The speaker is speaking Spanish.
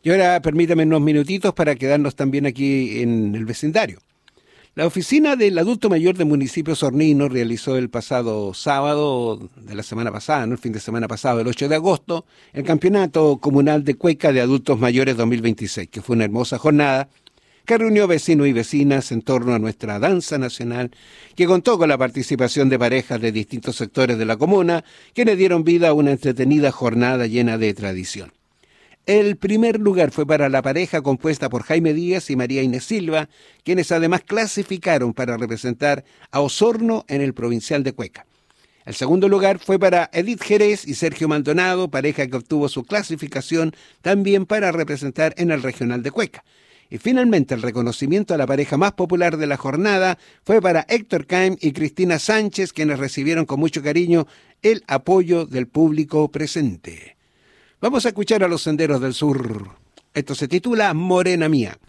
Y ahora permítame unos minutitos para quedarnos también aquí en el vecindario. La oficina del adulto mayor del municipio Osornino realizó el pasado sábado de la semana pasada, ¿no? El fin de semana pasado, el 8 de agosto, el Campeonato Comunal de Cueca de Adultos Mayores 2026, que fue una hermosa jornada que reunió vecinos y vecinas en torno a nuestra danza nacional, que contó con la participación de parejas de distintos sectores de la comuna, quienes dieron vida a una entretenida jornada llena de tradición. El primer lugar fue para la pareja compuesta por Jaime Díaz y María Inés Silva, quienes además clasificaron para representar a Osorno en el Provincial de Cueca. El segundo lugar fue para Edith Jerez y Sergio Maldonado, pareja que obtuvo su clasificación también para representar en el Regional de Cueca. Y finalmente el reconocimiento a la pareja más popular de la jornada fue para Héctor Caim y Cristina Sánchez, quienes recibieron con mucho cariño el apoyo del público presente. Vamos a escuchar a Los Senderos del Sur. Esto se titula Morena Mía.